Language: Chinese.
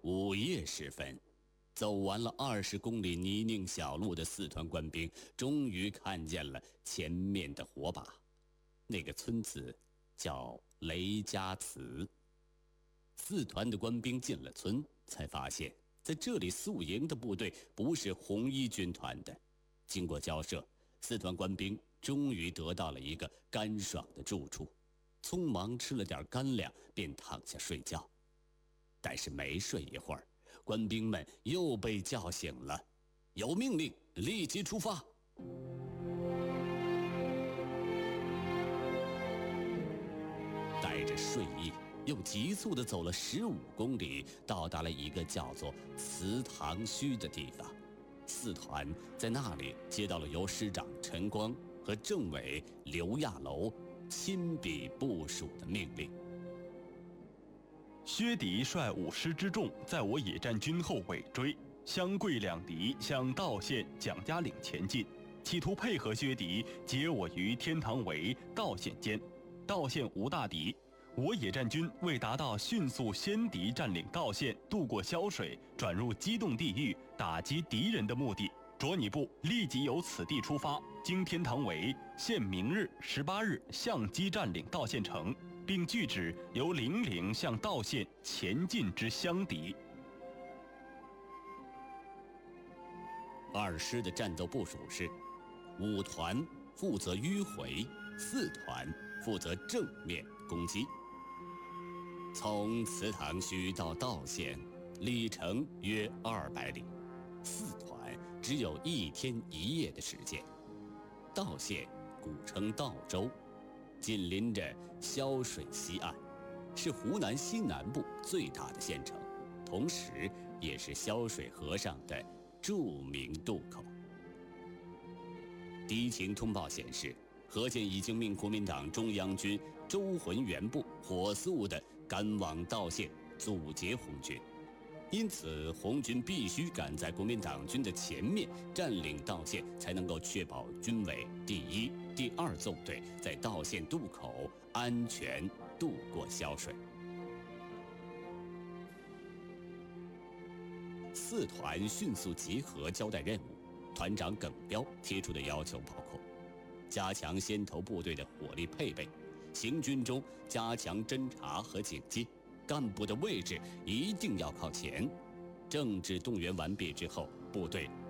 午夜时分，走完了20公里泥泞小路的4团官兵，终于看见了前面的火把。那个村子叫雷家祠。4团的官兵进了村，才发现在这里宿营的部队不是红衣军团的。经过交涉，4团官兵终于得到了一个干爽的住处，匆忙吃了点干粮，便躺下睡觉。但是没睡一会儿，官兵们又被叫醒了，有命令，立即出发。带着睡意，又急速地走了15公里，到达了一个叫做祠堂圩的地方。4团在那里接到了由师长陈光和政委刘亚楼亲笔部署的命令。 薛敌率5师之众在我野战军后尾追，湘桂两敌向道县蒋家岭前进，企图配合薛敌截我于天堂围道县间。道县无大敌，我野战军为达到迅速先敌占领道县，渡过萧水，转入机动地域，打击敌人的目的，着你部立即由此地出发，经天堂围，限明日18日相机占领道县城，并据旨由零陵向道县前进之湘敌。 2师的战斗部署是：5团负责迂回，4团负责正面攻击。从祠堂圩到道县，里程约200里，4团只有1天1夜的时间。道县古称道州，紧邻着萧水西岸，是湖南西南部最大的县城，同时也是萧水河上的著名渡口。敌情通报显示，何健已经命国民党中央军周浑元部火速地赶往道县阻截红军，因此红军必须赶在国民党军的前面占领道县，才能够确保军委第1、第2纵队在道县渡口安全渡过萧水。4团迅速集合交代任务，团长耿彪提出的要求包括：加强先头部队的火力配备，行军中加强侦察和警戒，干部的位置一定要靠前。政治动员完毕之后，部队